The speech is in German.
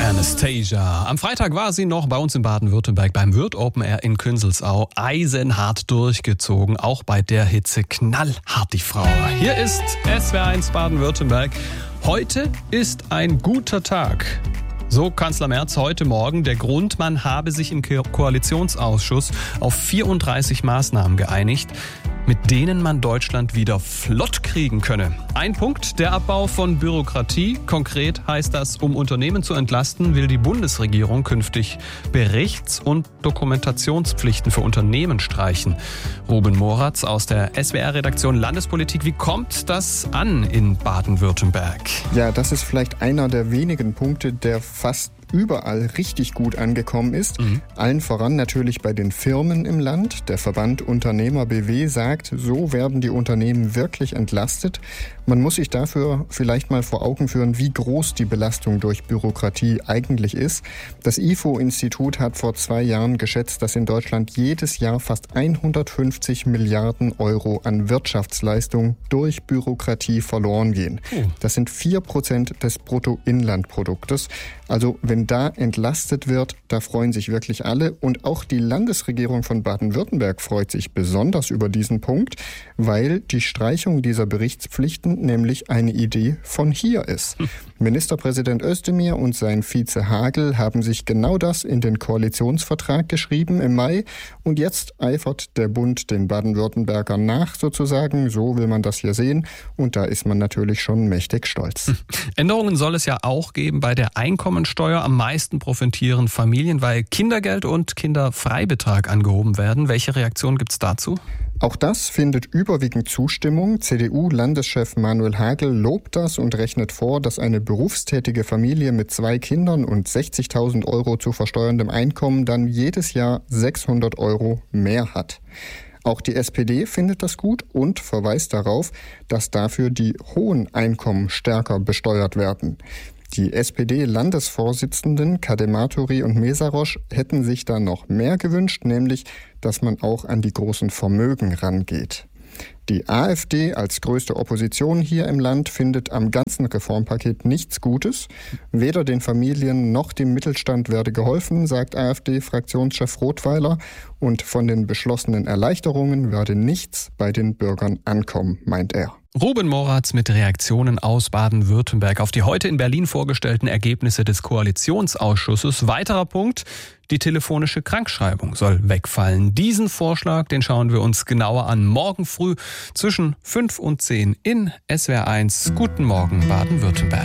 Anastasia. Am Freitag war sie noch bei uns in Baden-Württemberg beim Würth Open Air in Künzelsau. Eisenhart durchgezogen, auch bei der Hitze knallhart die Frau. Hier ist SWR1 Baden-Württemberg. Heute ist ein guter Tag. So Kanzler Merz heute Morgen. Der Grund, man habe sich im Koalitionsausschuss auf 34 Maßnahmen geeinigt, mit denen man Deutschland wieder flott kriegen könne. Ein Punkt, der Abbau von Bürokratie. Konkret heißt das, um Unternehmen zu entlasten, will die Bundesregierung künftig Berichts- und Dokumentationspflichten für Unternehmen streichen. Ruben Moratz aus der SWR-Redaktion Landespolitik. Wie kommt das an in Baden-Württemberg? Ja, das ist vielleicht einer der wenigen Punkte, der fast überall richtig gut angekommen ist. Allen voran natürlich bei den Firmen im Land. Der Verband Unternehmer BW sagt, so werden die Unternehmen wirklich entlastet. Man muss sich dafür vielleicht mal vor Augen führen, wie groß die Belastung durch Bürokratie eigentlich ist. Das IFO-Institut hat vor 2 Jahren geschätzt, dass in Deutschland jedes Jahr fast 150 Milliarden Euro an Wirtschaftsleistung durch Bürokratie verloren gehen. Das sind 4% des Bruttoinlandproduktes. Also wenn da entlastet wird, da freuen sich wirklich alle. Und auch die Landesregierung von Baden-Württemberg freut sich besonders über diesen Punkt, weil die Streichung dieser Berichtspflichten nämlich eine Idee von hier ist. Ministerpräsident Özdemir und sein Vize Hagel haben sich genau das in den Koalitionsvertrag geschrieben im Mai. Und jetzt eifert der Bund den Baden-Württembergern nach sozusagen. So will man das hier sehen. Und da ist man natürlich schon mächtig stolz. Änderungen soll es ja auch geben bei der Einkommensteuer. Am meisten profitieren Familien, weil Kindergeld und Kinderfreibetrag angehoben werden. Welche Reaktion gibt es dazu? Auch das findet überwiegend Zustimmung. CDU-Landeschef Manuel Hagel lobt das und rechnet vor, dass eine berufstätige Familie mit 2 Kindern und 60.000 Euro zu versteuerndem Einkommen dann jedes Jahr 600 Euro mehr hat. Auch die SPD findet das gut und verweist darauf, dass dafür die hohen Einkommen stärker besteuert werden. Die SPD-Landesvorsitzenden Kadematori und Mesarosch hätten sich da noch mehr gewünscht, nämlich, dass man auch an die großen Vermögen rangeht. Die AfD als größte Opposition hier im Land findet am ganzen Reformpaket nichts Gutes. Weder den Familien noch dem Mittelstand werde geholfen, sagt AfD-Fraktionschef Rothweiler. Und von den beschlossenen Erleichterungen werde nichts bei den Bürgern ankommen, meint er. Ruben Moratz mit Reaktionen aus Baden-Württemberg auf die heute in Berlin vorgestellten Ergebnisse des Koalitionsausschusses. Weiterer Punkt, die telefonische Krankschreibung soll wegfallen. Diesen Vorschlag, den schauen wir uns genauer an morgen früh zwischen 5 und 10 in SWR1. Guten Morgen Baden-Württemberg.